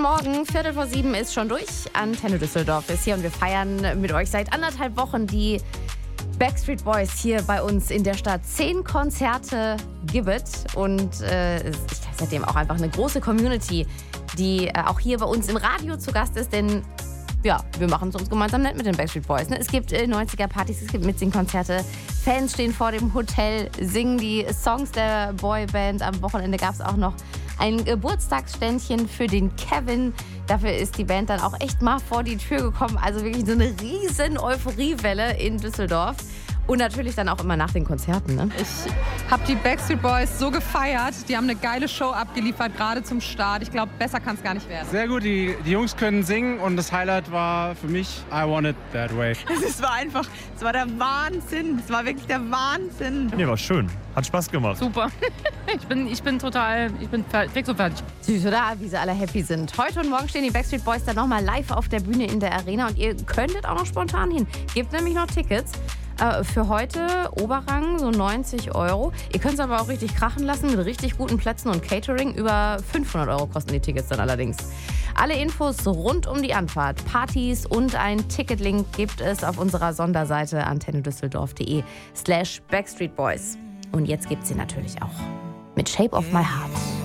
Morgen, 6:45 ist schon durch. Antenne Düsseldorf ist hier und wir feiern mit euch seit 1,5 Wochen die Backstreet Boys hier bei uns in der Stadt. 10 Konzerte gibt es und seitdem auch einfach eine große Community, die auch hier bei uns im Radio zu Gast ist, denn ja, wir machen es uns gemeinsam nett mit den Backstreet Boys. Ne? Es gibt 90er-Partys, es gibt Mitsing-Konzerte. Fans stehen vor dem Hotel, singen die Songs der Boyband. Am Wochenende gab es auch noch ein Geburtstagsständchen für den Kevin. Dafür ist die Band dann auch echt mal vor die Tür gekommen. Also wirklich so eine riesen Euphoriewelle in Düsseldorf. Und natürlich dann auch immer nach den Konzerten. Ne? Ich habe die Backstreet Boys so gefeiert. Die haben eine geile Show abgeliefert, gerade zum Start. Ich glaube, besser kann es gar nicht werden. Sehr gut, die Jungs können singen und das Highlight war für mich I Want It That Way. Es war der Wahnsinn. Es war wirklich der Wahnsinn. Nee, war schön. Hat Spaß gemacht. Super. Ich bin fix und fertig. Süß, oder? Wie sie alle happy sind. Heute und morgen stehen die Backstreet Boys dann nochmal live auf der Bühne in der Arena und ihr könntet auch noch spontan hin. Gibt nämlich noch Tickets. Für heute Oberrang so 90 €. Ihr könnt es aber auch richtig krachen lassen mit richtig guten Plätzen und Catering. Über 500 € kosten die Tickets dann allerdings. Alle Infos rund um die Anfahrt, Partys und ein Ticketlink gibt es auf unserer Sonderseite antennedüsseldorf.de/Backstreet Boys. Und jetzt gibt's sie natürlich auch mit Shape of My Heart.